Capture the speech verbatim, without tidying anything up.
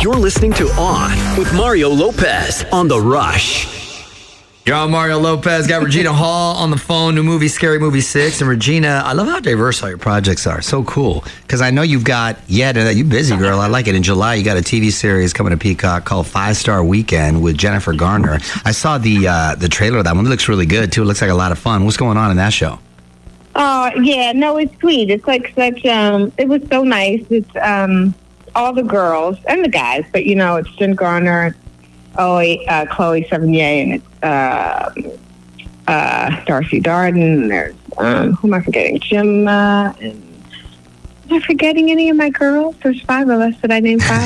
You're listening to On with Mario Lopez on The Rush. You're on Mario Lopez. Got Regina Hall on the phone. New movie, Scary Movie six. And Regina, I love how diverse all your projects are. So cool. Because I know you've got, yeah, you're busy, girl. I like it. In July, you got a T V series coming to Peacock called Five Star Weekend with Jennifer Garner. I saw the uh, the trailer of that one. It looks really good, too. It looks like a lot of fun. What's going on in that show? Oh, yeah. No, it's sweet. It's like such, um, it was so nice. It's um, all the girls and the guys, but, you know, it's Jen Garner, Oh, uh, Chloe Sevigny, and it's uh, uh, Darcy Darden. There's um, who am I forgetting? Jim. Uh, and am I forgetting any of my girls? There's five of us. Did I name five?